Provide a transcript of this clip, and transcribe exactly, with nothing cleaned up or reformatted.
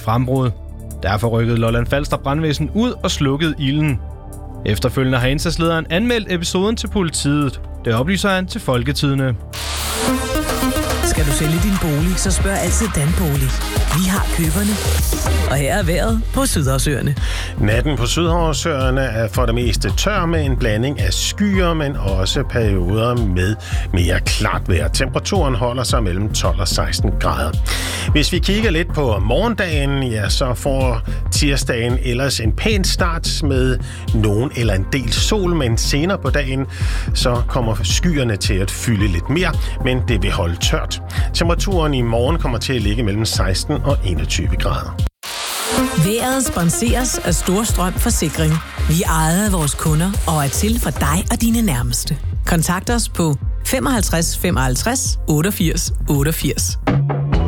frembrud. Derfor rykkede Lolland Falster brandvæsen ud og slukkede ilden. Efterfølgende har indsatslederen anmeldt episoden til politiet. Det oplyser han til Folketidende. Skal du sælge din bolig, så spørg altid Danbolig. Vi har køberne. Og her er vejret på Sydhavsøerne. Natten på Sydhavsøerne er for det meste tør med en blanding af skyer, men også perioder med mere klart vejr. Temperaturen holder sig mellem tolv og seksten grader. Hvis vi kigger lidt på morgendagen, ja, så får tirsdagen ellers en pæn start med nogen eller en del sol, men senere på dagen så kommer skyerne til at fylde lidt mere, men det vil holde tørt. Temperaturen i morgen kommer til at ligge mellem seksten og enogtyve grader. Vejret sponseres af Storstrøm Forsikring. Vi ejer vores kunder og er til for dig og dine nærmeste. Kontakt os på femoghalvtreds femoghalvtreds otteogfirs otteogfirs.